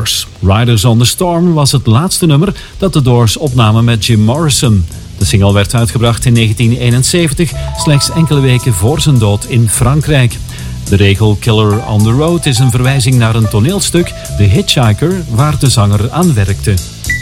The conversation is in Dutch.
Riders on the Storm was het laatste nummer dat de Doors opnamen met Jim Morrison. De single werd uitgebracht in 1971, slechts enkele weken voor zijn dood in Frankrijk. De regel Killer on the Road is een verwijzing naar een toneelstuk, The Hitchhiker, waar de zanger aan werkte.